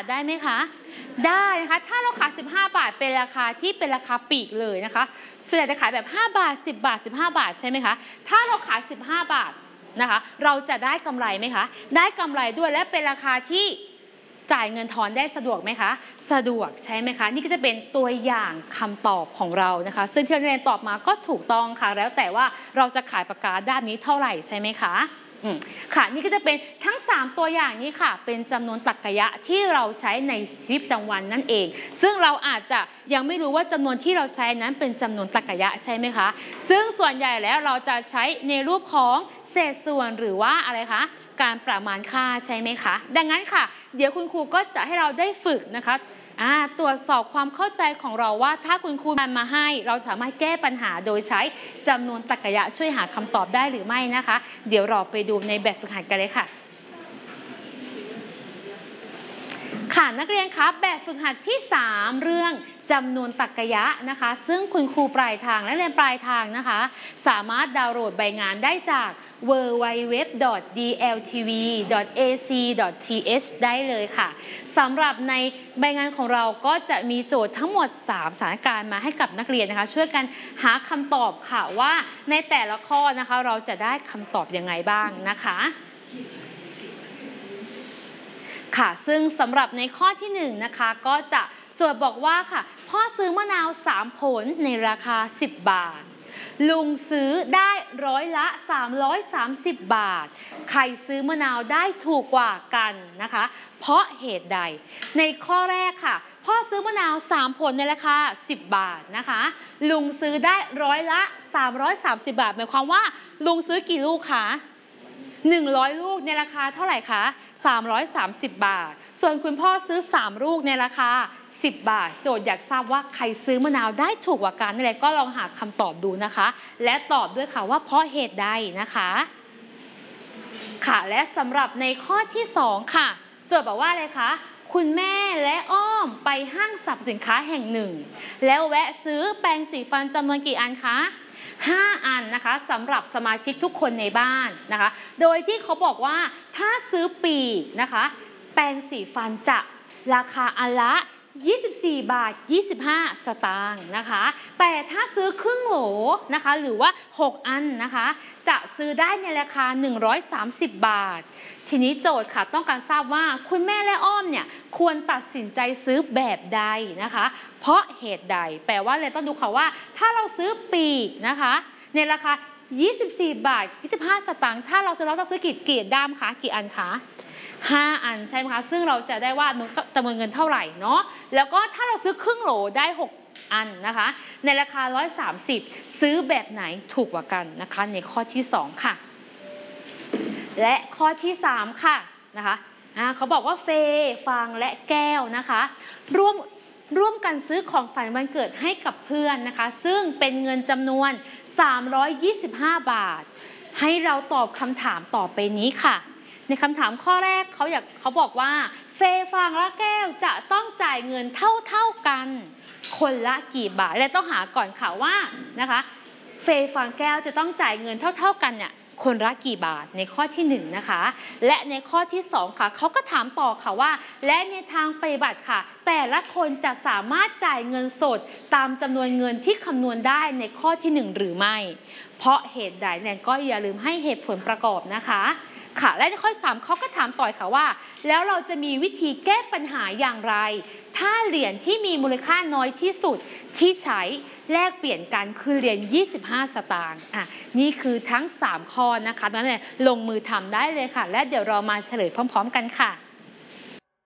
ทได้ไหมคะได้นะคะถ้าเราขาย15 บาทเป็นราคาที่เป็นราคาปลีกเลยนะคะส่วนใหญ่จะขายแบบ5 บาท10 บาท15 บาทใช่ไหมคะถ้าเราขาย15 บาทนะคะเราจะได้กำไรไหมคะได้กำไรด้วยและเป็นราคาที่จ่ายเงินทอนได้สะดวกไหมคะสะดวกใช่ไหมคะนี่ก็จะเป็นตัวอย่างคำตอบของเรานะคะซึ่งที่เราเรียนตอบมาก็ถูกต้องค่ะแล้วแต่ว่าเราจะขายปากกาด้านนี้เท่าไหร่ใช่ไหมคะค่ะนี่ก็จะเป็นทั้ง3ตัวอย่างนี้ค่ะเป็นจำนวนตรรกะยะที่เราใช้ในชีวิตประจำวันนั่นเองซึ่งเราอาจจะยังไม่รู้ว่าจำนวนที่เราใช้นั้นเป็นจำนวนตรรกะยะใช่ไหมคะซึ่งส่วนใหญ่แล้วเราจะใช้ในรูปของเศษส่วนหรือว่าอะไรคะการประมาณค่าใช่ไหมคะดังนั้นค่ะเดี๋ยวคุณครูก็จะให้เราได้ฝึกนะคะตรวจสอบความเข้าใจของเราว่าถ้าคุณครูนำมาให้เราสามารถแก้ปัญหาโดยใช้จำนวนตรรกะยะช่วยหาคำตอบได้หรือไม่นะคะเดี๋ยวเราไปดูในแบบฝึกหัดกันเลยค่ะค่ะนักเรียนคะแบบฝึกหัดที่3เรื่องจำนวนตรรกะยะนะคะซึ่งคุณครูปลายทางและเรียนปลายทางนะคะสามารถดาวน์โหลดใบงานได้จาก www.dltv.ac.th ได้เลยค่ะสำหรับในใบงานของเราก็จะมีโจทย์ทั้งหมด3สถานการณ์มาให้กับนักเรียนนะคะช่วยกันหาคำตอบค่ะว่าในแต่ละข้อนะคะเราจะได้คำตอบยังไงบ้างนะคะค่ะซึ่งสำหรับในข้อที่1นะคะก็จะโจทย์บอกว่าค่ะพ่อซื้อมะนาว3 ผลในราคา10 บาทลุงซื้อได้ร้อยละ330 บาทใครซื้อมะนาวได้ถูกกว่ากันนะคะเพราะเหตุใดในข้อแรกค่ะพ่อซื้อมะนาว3 ผลในราคา10 บาทนะคะลุงซื้อได้ร้อยละ330 บาทหมายความว่าลุงซื้อกี่ลูกคะ100 ลูกในราคาเท่าไหร่คะ330 บาทส่วนคุณพ่อซื้อ3 ลูกในราคา10 บาทโจทย์อยากทราบว่าใครซื้อมะนาวได้ถูกกว่ากันนี่แหละก็ลองหาคำตอบดูนะคะและตอบด้วยค่ะว่าเพราะเหตุใดนะคะค่ะและสำหรับในข้อที่2ค่ะโจทย์บอกว่าอะไรคะคุณแม่และอ้อมไปห้างสรรพสินค้าแห่งหนึ่งแล้วแวะซื้อแปรงสีฟันจำนวนกี่อันคะ5 อันนะคะสำหรับสมาชิกทุกคนในบ้านนะคะโดยที่เขาบอกว่าถ้าซื้อปีกนะคะแปรงสีฟันจะราคาอันละ24 บาท 25 สตางค์นะคะแต่ถ้าซื้อครึ่งโหลนะคะหรือว่า6 อันนะคะจะซื้อได้ในราคา130 บาททีนี้โจทย์ค่ะต้องการทราบว่าคุณแม่และอ้อมเนี่ยควรตัดสินใจซื้อแบบใดนะคะเพราะเหตุใดแปลว่าเลยต้องดูค่ะว่าถ้าเราซื้อปีกนะคะในราคา24 บาท 25 สตางค์ถ้าเราต้องซื้อกี่ด้ามคะกี่อันคะ5 อันใช่ไหมคะซึ่งเราจะได้ว่าจำนวนเงินเท่าไหร่เนาะแล้วก็ถ้าเราซื้อครึ่งโหลได้6 อันนะคะในราคา130ซื้อแบบไหนถูกกว่ากันนะคะในข้อที่2ค่ะและข้อที่3ค่ะนะคะเขาบอกว่าเฟย์ฟางและแก้วนะคะร่วมกันซื้อของขวัญวันเกิดให้กับเพื่อนนะคะซึ่งเป็นเงินจำนวน325 บาทให้เราตอบคำถามต่อไปนี้ค่ะในคำถามข้อแรกเขาบอกว่าเฟย์ฟางและแก้วจะต้องจ่ายเงินเท่ากันคนละกี่บาทและต้องหาก่อนค่ะว่านะคะเฟย์ฟางแก้วจะต้องจ่ายเงินเท่ากันเนี่ยคนละกี่บาทในข้อที่1นะคะและในข้อที่2ค่ะเขาก็ถามต่อค่ะว่าและในทางปฏิบัติค่ะแต่ละคนจะสามารถจ่ายเงินสดตามจำนวนเงินที่คำนวณได้ในข้อที่1หรือไม่เพราะเหตุใดเนี่ยก็อย่าลืมให้เหตุผลประกอบนะคะค่ะและในข้อ3เขาก็ถามต่อค่ะว่าแล้วเราจะมีวิธีแก้ปัญหาอย่างไรถ้าเหรียญที่มีมูลค่าน้อยที่สุดที่ใช้แลกเปลี่ยนกันคือเหรียญ25 สตางค์นี่คือทั้ง3 ข้อนะคะนั้นเลยลงมือทำได้เลยค่ะและเดี๋ยวเรามาเฉลยพร้อมๆกันค่ะ